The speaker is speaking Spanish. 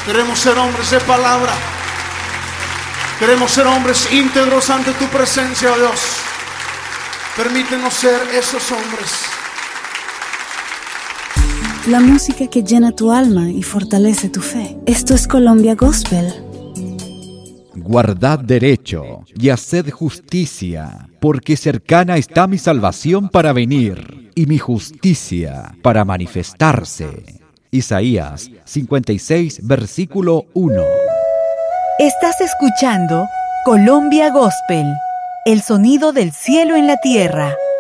Queremos ser hombres de palabra. Queremos ser hombres íntegros ante tu presencia, oh Dios. Permítenos ser esos hombres. La música que llena tu alma y fortalece tu fe. Esto es Colombia Gospel. Guardad derecho y haced justicia, porque cercana está mi salvación para venir, y mi justicia para manifestarse. Isaías 56, versículo 1. Estás escuchando Colombia Gospel, el sonido del cielo en la tierra.